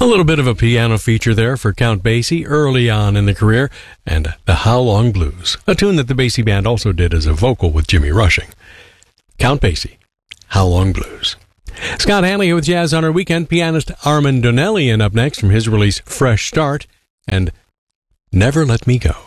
A little bit of a piano feature there for Count Basie early on in the career, and the How Long Blues, a tune that the Basie Band also did as a vocal with Jimmy Rushing. Count Basie, How Long Blues. Scott Hanley here with Jazz on Our Weekend. Pianist Armand Donnelly, and up next from his release Fresh Start and Never Let Me Go.